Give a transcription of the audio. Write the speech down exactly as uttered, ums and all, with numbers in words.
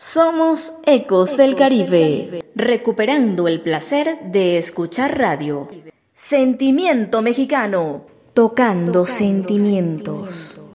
Somos Ecos del Caribe, recuperando el placer de escuchar radio. Sentimiento mexicano, tocando sentimientos.